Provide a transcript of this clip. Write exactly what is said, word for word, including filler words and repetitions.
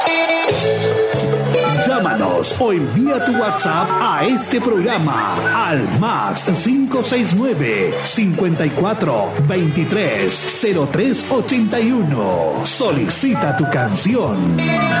Llámanos o envía tu WhatsApp a este programa al más cinco seis nueve, cincuenta y cuatro, veintitrés, cero tres ochenta y uno. Solicita tu canción.